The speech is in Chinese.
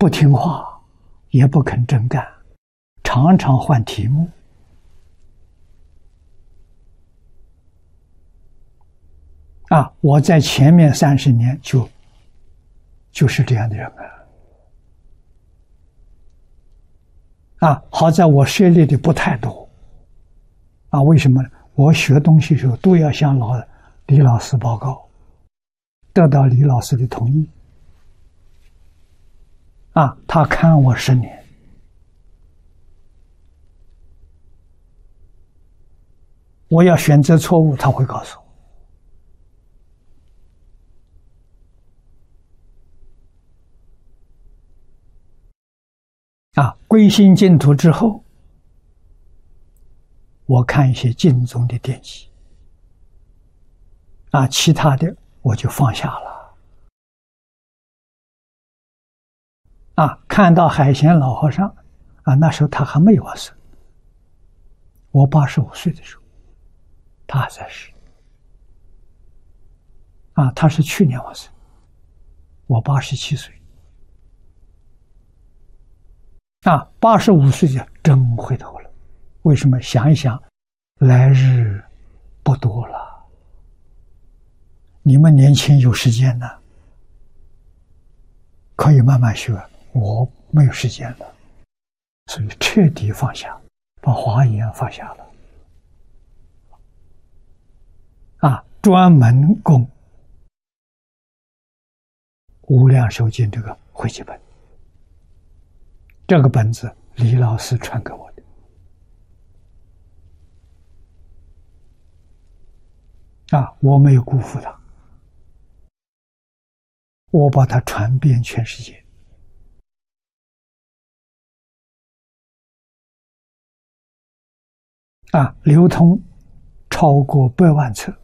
不听话，也不肯真干，常常换题目。我在前面30年就是这样的人好在我涉猎的不太多为什么呢？我学东西的时候都要向李老师报告，得到李老师的同意他看我10年我要选择错误，他会告诉我归心净土之后，我看一些净宗的典籍其他的我就放下了看到海贤老和尚那时候他还没往生，我85岁的时候他还在世他是去年往生，我87岁85岁就真回头了。为什么？想一想，来日不多了。你们年轻有时间呢，可以慢慢学，我没有时间了，所以彻底放下，把华严放下了专门供无量寿经这个汇集本。这个本子李老师传给我的我没有辜负他，我把它传遍全世界流通超过100万册